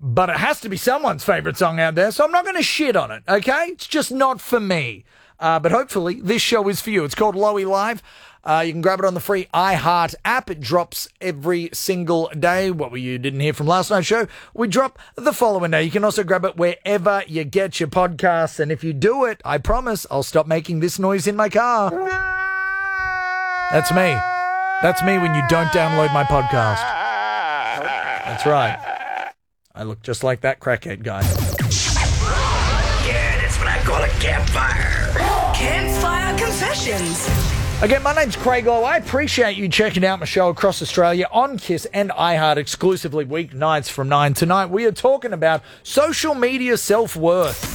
but it has to be someone's favourite song out there, so I'm not going to shit on it, okay? It's just not for me. But hopefully this show is for you. It's called Lowy Live. You can grab it on the free iHeart app. It drops every single day. What you didn't hear from last night's show, we drop the following day. You can also grab it wherever you get your podcasts. And if you do it, I promise I'll stop making this noise in my car. That's me. That's me when you don't download my podcast. That's right. I look just like that crackhead guy. Yeah, that's what I call a campfire. Campfire Confessions. Again, my name's Craig Lowe. I appreciate you checking out my show across Australia on KISS and iHeart exclusively weeknights from 9 tonight. We are talking about social media self-worth.